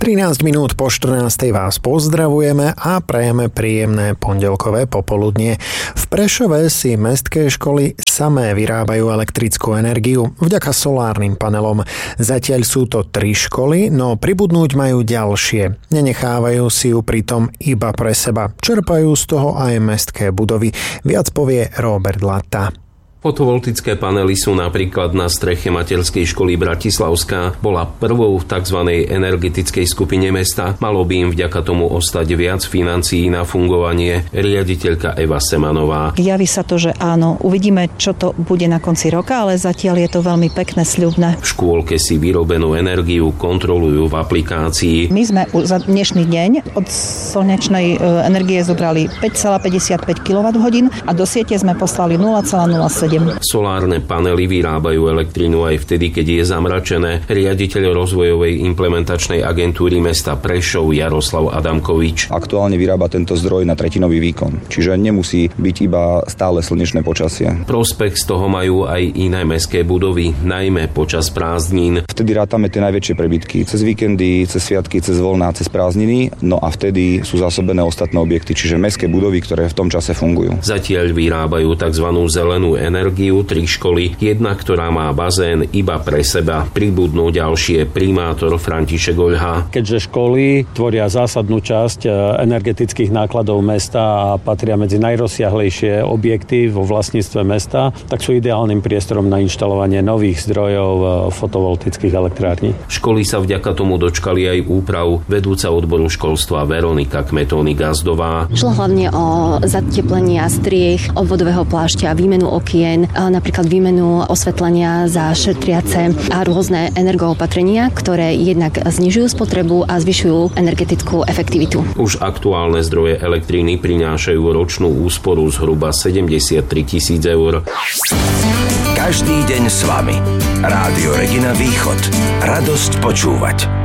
13 minút po 14. vás pozdravujeme a prajeme príjemné pondelkové popoludnie. V Prešove si mestské školy samé vyrábajú elektrickú energiu vďaka solárnym panelom. Zatiaľ sú to 3 školy, no pribudnúť majú ďalšie. Nenechávajú si ju pritom iba pre seba. Čerpajú z toho aj mestské budovy. Viac povie Robert Latta. Fotovoltické panely sú napríklad na streche materskej školy Bratislavská. Bola prvou v tzv. Energetickej skupine mesta. Malo by im vďaka tomu ostať viac financií na fungovanie. Riaditeľka Eva Semanová. Javí sa to, že áno, uvidíme, čo to bude na konci roka, ale zatiaľ je to veľmi pekné, sľubné. V škôlke si vyrobenú energiu kontrolujú v aplikácii. My sme za dnešný deň od slnečnej energie zobrali 5,55 kWh a do siete sme poslali 0,07. Solárne panely vyrábajú elektrínu aj vtedy, keď je zamračené. Riaditeľ rozvojovej implementačnej agentúry mesta Prešov Jaroslav Adamkovič. Aktuálne vyrába tento zdroj na tretinový výkon, čiže nemusí byť iba stále slnečné počasie. Prospech z toho majú aj iné mestské budovy, najmä počas prázdnin. Vtedy rátame tie najväčšie prebytky. Cez víkendy, cez sviatky, cez voľná, cez prázdniny, no a vtedy sú zásobené ostatné objekty, čiže mestské budovy, ktoré v tom čase fungujú. Zatiaľ vyrábajú tzv. Zelenú energiu 3 školy, jedna, ktorá má bazén iba pre seba. Pribudnú ďalšie, primátor František Oľha. Keďže školy tvoria zásadnú časť energetických nákladov mesta a patria medzi najrozsiahlejšie objekty vo vlastníctve mesta, tak sú ideálnym priestorom na inštalovanie nových zdrojov fotovoltických elektrární. Školy sa vďaka tomu dočkali aj úprav. Vedúca odboru školstva Veronika Kmetóny-Gazdová. Šlo hlavne o zateplenia striech, obvodového plášťa, výmenu okien, napríklad výmenu osvetlenia za šetriace a rôzne energoopatrenia, ktoré jednak znižujú spotrebu a zvyšujú energetickú efektivitu. Už aktuálne zdroje elektriny prinášajú ročnú úsporu zhruba 73 000 eur. Každý deň s vami. Rádio Regina Východ. Radosť počúvať.